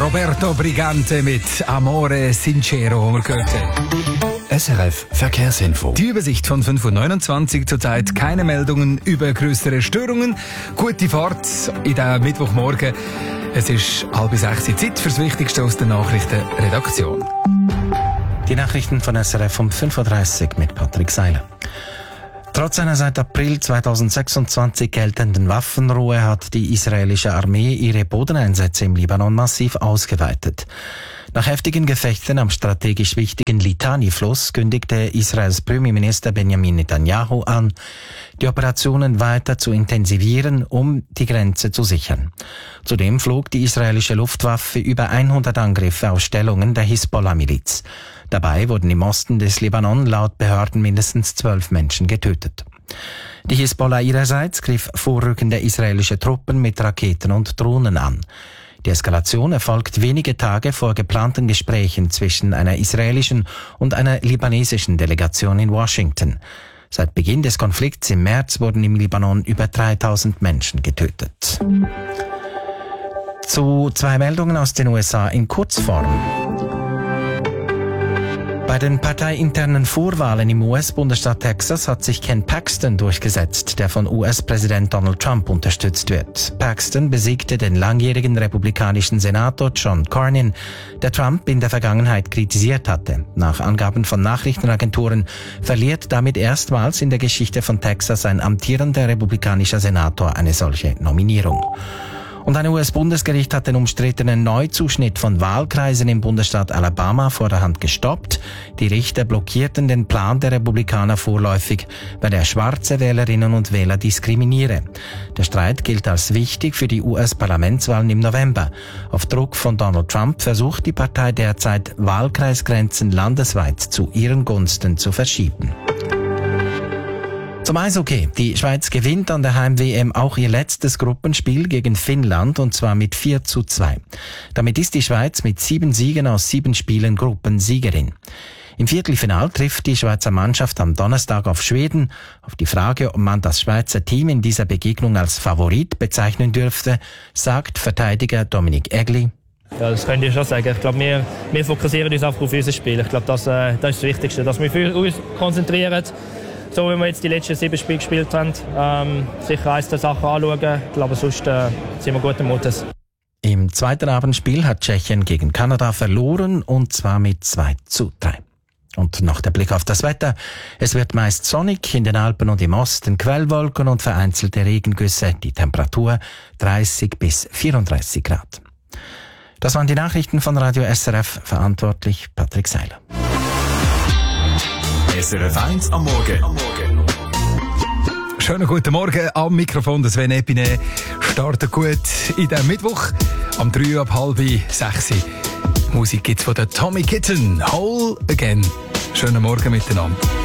Roberto Brigante mit Amore Sincero, wo wir gehört haben. SRF Verkehrsinfo. Die Übersicht von 5.29 Uhr, zurzeit keine Meldungen über größere Störungen. Gute Fahrt in der Mittwochmorgen. Es ist 5:30 Uhr, Zeit fürs Wichtigste aus der Nachrichtenredaktion. Die Nachrichten von SRF um 5:30 Uhr mit Patrick Seiler. Trotz einer seit April 2026 geltenden Waffenruhe hat die israelische Armee ihre Bodeneinsätze im Libanon massiv ausgeweitet. Nach heftigen Gefechten am strategisch wichtigen Litani-Fluss kündigte Israels Premierminister Benjamin Netanyahu an, die Operationen weiter zu intensivieren, um die Grenze zu sichern. Zudem flog die israelische Luftwaffe über 100 Angriffe auf Stellungen der Hisbollah-Miliz. Dabei wurden im Osten des Libanon laut Behörden mindestens 12 Menschen getötet. Die Hisbollah ihrerseits griff vorrückende israelische Truppen mit Raketen und Drohnen an. Die Eskalation erfolgt wenige Tage vor geplanten Gesprächen zwischen einer israelischen und einer libanesischen Delegation in Washington. Seit Beginn des Konflikts im März wurden im Libanon über 3000 Menschen getötet. Zu 2 Meldungen aus den USA in Kurzform. Bei den parteiinternen Vorwahlen im US-Bundesstaat Texas hat sich Ken Paxton durchgesetzt, der von US-Präsident Donald Trump unterstützt wird. Paxton besiegte den langjährigen republikanischen Senator John Cornyn, der Trump in der Vergangenheit kritisiert hatte. Nach Angaben von Nachrichtenagenturen verliert damit erstmals in der Geschichte von Texas ein amtierender republikanischer Senator eine solche Nominierung. Und ein US-Bundesgericht hat den umstrittenen Neuzuschnitt von Wahlkreisen im Bundesstaat Alabama vorderhand gestoppt. Die Richter blockierten den Plan der Republikaner vorläufig, weil er schwarze Wählerinnen und Wähler diskriminiere. Der Streit gilt als wichtig für die US-Parlamentswahlen im November. Auf Druck von Donald Trump versucht die Partei derzeit, Wahlkreisgrenzen landesweit zu ihren Gunsten zu verschieben. Zum Eishockey. Die Schweiz gewinnt an der Heim-WM auch ihr letztes Gruppenspiel gegen Finnland, und zwar mit 4:2. Damit ist die Schweiz mit 7 Siegen aus 7 Spielen Gruppensiegerin. Im Viertelfinal trifft die Schweizer Mannschaft am Donnerstag auf Schweden. Auf die Frage, ob man das Schweizer Team in dieser Begegnung als Favorit bezeichnen dürfte, sagt Verteidiger Dominik Egli: Ja, das könnte ich schon sagen. Ich glaube, wir fokussieren uns einfach auf unser Spiel. Ich glaube, das ist das Wichtigste, dass wir für uns konzentrieren. So wie wir jetzt die letzten 7 Spiele gespielt haben, sicher eins der Sachen anschauen. Ich glaube, sonst sind wir guten Mutes. Im zweiten Abendspiel hat Tschechien gegen Kanada verloren, und zwar mit 2:3. Und noch der Blick auf das Wetter. Es wird meist sonnig, in den Alpen und im Osten Quellwolken und vereinzelte Regengüsse. Die Temperatur 30 bis 34 Grad. Das waren die Nachrichten von Radio SRF, verantwortlich Patrick Seiler. SRF 1 am Morgen. Schönen guten Morgen am Mikrofon. Das Sven Epine startet gut in den Mittwoch. Am 3 ab 5:30 Uhr. Musik gibt's von der Tommy Kitten. Whole Again. Schönen Morgen miteinander.